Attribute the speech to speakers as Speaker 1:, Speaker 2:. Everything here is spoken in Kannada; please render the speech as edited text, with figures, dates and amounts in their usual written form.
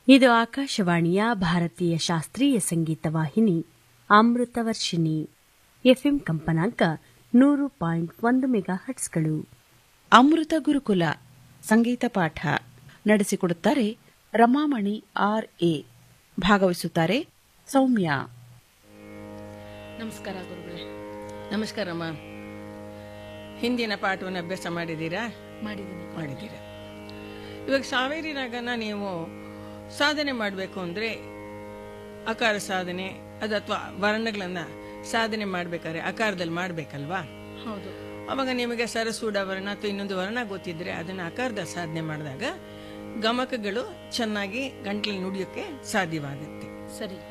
Speaker 1: ಇದು ಆಕಾಶವಾಣಿಯ ಭಾರತೀಯ ಶಾಸ್ತ್ರೀಯ ಸಂಗೀತ ವಾಹಿನಿ ಅಮೃತವರ್ಷಿಣಿ. ಎಫ್ಎಂ ಕಂಪನಾಂಕ 100.1 ಮೆಗಾಹರ್ಟ್ಸ್ಗಳು.
Speaker 2: ಅಮೃತ ಗುರುಕುಲ ಸಂಗೀತ ಪಾಠ ನಡೆಸಿಕೊಡುತ್ತಾರೆ ರಮಾಮಣಿ ಆರ್.ಎ. ಭಾಗವಹಿಸುತ್ತಾರೆ ಸೌಮ್ಯ.
Speaker 3: ನಮಸ್ಕಾರ ಗುರುಗಳೇ.
Speaker 4: ನಮಸ್ಕಾರಮ್ಮ. ಹಿಂದಿನ ಪಾಠವನ್ನು ಅಭ್ಯಾಸ ಮಾಡಿದ್ದೀರಾ?
Speaker 3: ಮಾಡಿದ್ದೀರಾ.
Speaker 4: ಇವಾಗ ಕಾವೇರಿ ರಾಗನ ನೀವು ಸಾಧನೆ ಮಾಡಬೇಕು ಅಂದರೆ ಅಕಾರ ಸಾಧನೆ ಅದು ಅಥವಾ ವರ್ಣಗಳನ್ನು ಸಾಧನೆ ಮಾಡಬೇಕಾದ್ರೆ ಅಕಾರದಲ್ಲಿ ಮಾಡಬೇಕಲ್ವಾ?
Speaker 3: ಹೌದು.
Speaker 4: ಅವಾಗ ನಿಮಗೆ ಸರಸೂಡ ವರ್ಣ ಅಥವಾ ಇನ್ನೊಂದು ವರ್ಣ ಗೊತ್ತಿದ್ರೆ ಅದನ್ನು ಅಕಾರದಲ್ಲಿ ಸಾಧನೆ ಮಾಡಿದಾಗ ಗಮಕಗಳು ಚೆನ್ನಾಗಿ ಗಂಟಲಲ್ಲಿ ನುಡಿಯೋಕ್ಕೆ ಸಾಧ್ಯವಾಗುತ್ತೆ.
Speaker 3: ಸರಿ.